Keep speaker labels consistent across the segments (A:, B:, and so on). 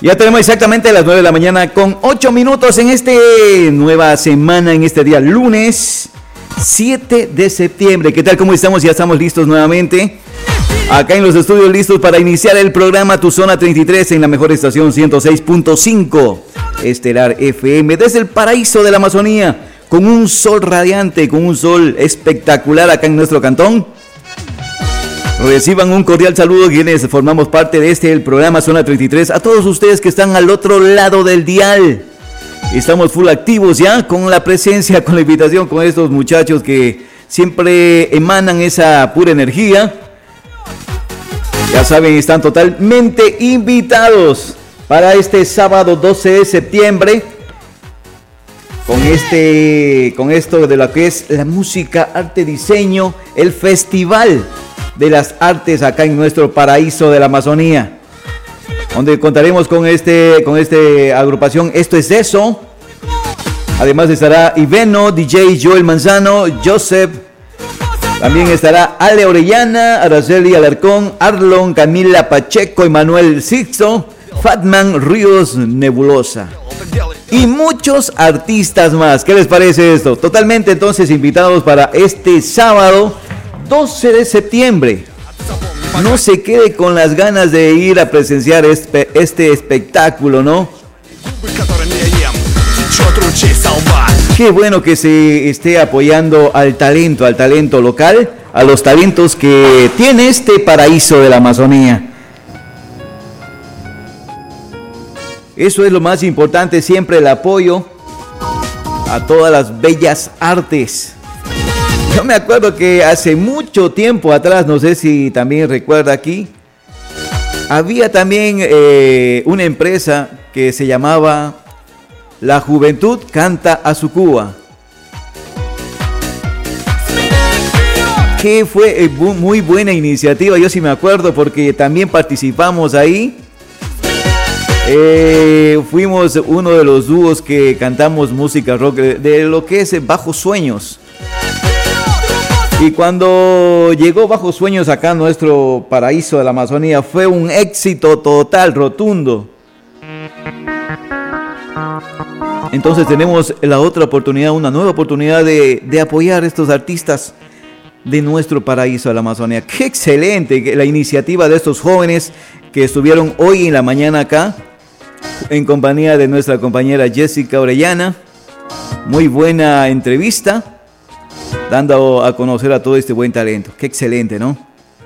A: Ya tenemos exactamente las 9 de la mañana con 8 minutos en esta nueva semana, en este día lunes 7 de septiembre. ¿Qué tal? ¿Cómo estamos? Ya estamos listos nuevamente. Acá en los estudios listos para iniciar el programa Tu Zona 33 en la mejor estación 106.5 Estelar FM desde el paraíso de la Amazonía, con un sol radiante, con un sol espectacular acá en nuestro cantón. Reciban un cordial saludo quienes formamos parte de el programa Zona 33, a todos ustedes que están al otro lado del dial. Estamos full activos ya, con la presencia, con la invitación, con estos muchachos que siempre emanan esa pura energía. Ya saben, están totalmente invitados para este sábado 12 de septiembre, con esto de lo que es la música, arte, diseño, el festival de las artes acá en nuestro paraíso de la Amazonía, donde contaremos con esta agrupación Esto es Eso. Además estará Iveno, DJ Joel Manzano, Joseph, también estará Ale Orellana, Araceli Alarcón, Arlon, Camila Pacheco, Emanuel Sixto, Fatman Ríos Nebulosa y muchos artistas más. ¿Qué les parece esto? Totalmente entonces invitados para este sábado 12 de septiembre. No se quede con las ganas de ir a presenciar este espectáculo, ¿no? Qué bueno que se esté apoyando al talento local, a los talentos que tiene este paraíso de la Amazonía. Eso es lo más importante, siempre el apoyo a todas las bellas artes. Yo me acuerdo que hace mucho tiempo atrás, no sé si también recuerda aquí, había también una empresa que se llamaba La Juventud Canta a su Cuba, que fue muy buena iniciativa. Yo sí me acuerdo porque también participamos ahí. Fuimos uno de los dúos que cantamos música rock de lo que es Bajos Sueños. Y cuando llegó Bajos Sueños acá a nuestro paraíso de la Amazonía, fue un éxito total, rotundo. Entonces tenemos la otra oportunidad, una nueva oportunidad de apoyar a estos artistas de nuestro paraíso de la Amazonía. ¡Qué excelente la iniciativa de estos jóvenes que estuvieron hoy en la mañana acá, en compañía de nuestra compañera Jessica Orellana! Muy buena entrevista, dando a conocer a todo este buen talento. ¡Qué excelente!, ¿no?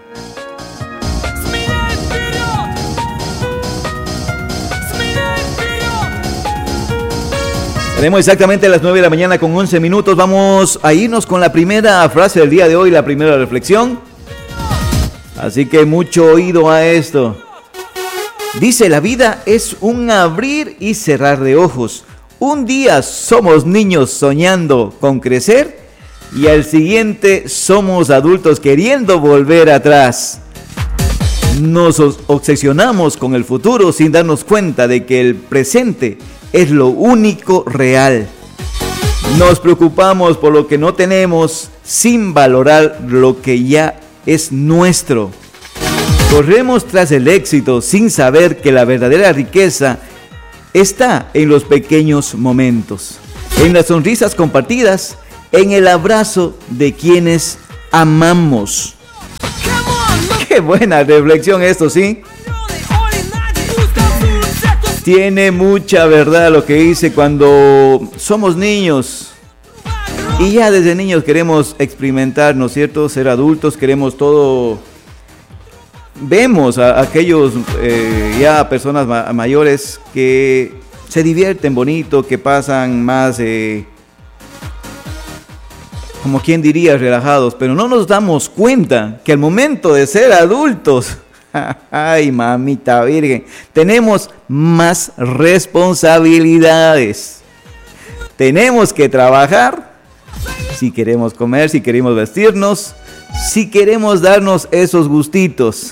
A: Tenemos exactamente las 9 de la mañana con 11 minutos. Vamos a irnos con la primera frase del día de hoy, la primera reflexión. Así que mucho oído a esto. Dice: la vida es un abrir y cerrar de ojos. Un día somos niños soñando con crecer y al siguiente somos adultos queriendo volver atrás. Nos obsesionamos con el futuro sin darnos cuenta de que el presente es lo único real. Nos preocupamos por lo que no tenemos sin valorar lo que ya es nuestro. Corremos tras el éxito sin saber que la verdadera riqueza está en los pequeños momentos, en las sonrisas compartidas, en el abrazo de quienes amamos. Qué buena reflexión esto, ¿sí? Tiene mucha verdad lo que dice. Cuando somos niños y ya desde niños queremos experimentar, ¿no es cierto?, ser adultos, queremos todo. Vemos a aquellos ya personas mayores que se divierten bonito, que pasan más, como quien diría, relajados, pero no nos damos cuenta que al momento de ser adultos, ay, mamita virgen, tenemos más responsabilidades. Tenemos que trabajar si queremos comer, si queremos vestirnos, si queremos darnos esos gustitos.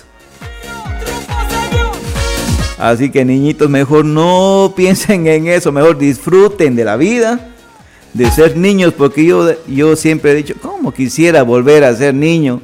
A: Así que, niñitos, mejor no piensen en eso, mejor disfruten de la vida, de ser niños, porque yo siempre he dicho, ¿cómo quisiera volver a ser niño?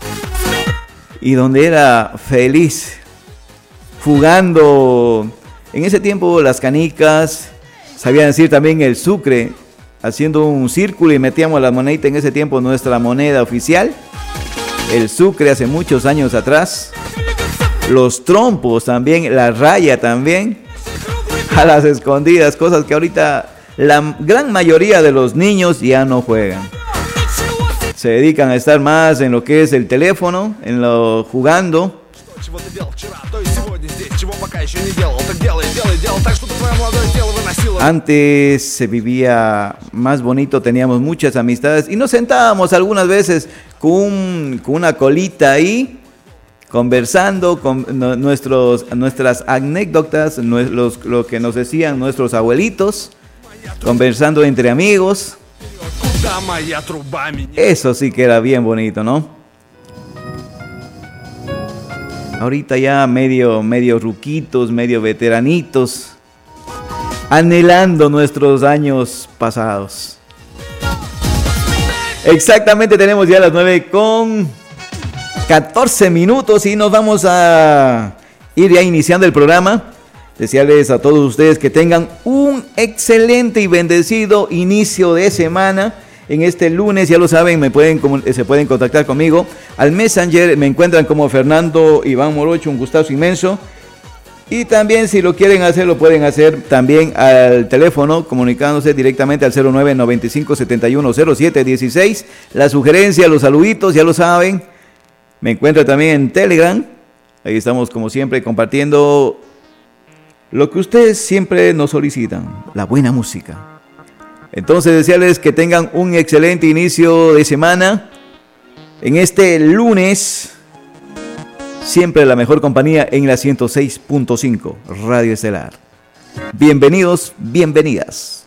A: Y donde era feliz, jugando En ese tiempo las canicas, sabían decir también el sucre, haciendo un círculo y metíamos la monedita, en ese tiempo nuestra moneda oficial, el sucre hace muchos años atrás, los trompos también, la raya también, a las escondidas, cosas que ahorita la gran mayoría de los niños ya no juegan. Se dedican a estar más en lo que es el teléfono, en lo jugando. Antes se vivía más bonito, teníamos muchas amistades y nos sentábamos algunas veces con una colita ahí, conversando con nuestras anécdotas, lo que nos decían nuestros abuelitos, conversando entre amigos. Eso sí que era bien bonito, ¿no? Ahorita ya medio ruquitos, medio veteranitos, anhelando nuestros años pasados. Exactamente, tenemos ya las 9:14 y nos vamos a ir ya iniciando el programa. Desearles a todos ustedes que tengan un excelente y bendecido inicio de semana. En este lunes, ya lo saben, se pueden contactar conmigo al Messenger. Me encuentran como Fernando Iván Morocho, un gustazo inmenso. Y también, si lo quieren hacer, lo pueden hacer también al teléfono, comunicándose directamente al 0995-710716. La sugerencia, los saluditos, ya lo saben. Me encuentran también en Telegram. Ahí estamos, como siempre, compartiendo lo que ustedes siempre nos solicitan, la buena música. Entonces, desearles que tengan un excelente inicio de semana. En este lunes, siempre la mejor compañía en la 106.5 Radio Estelar. Bienvenidos, bienvenidas.